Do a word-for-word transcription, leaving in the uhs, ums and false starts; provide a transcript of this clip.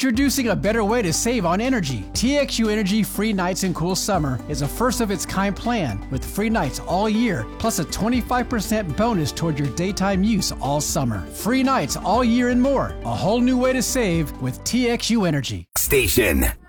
Introducing a better way to save on energy. T X U Energy Free Nights and Cool Summer is a first-of-its-kind plan with free nights all year, plus a twenty-five percent bonus toward your daytime use all summer. Free nights all year and more. A whole new way to save with T X U Energy. Station.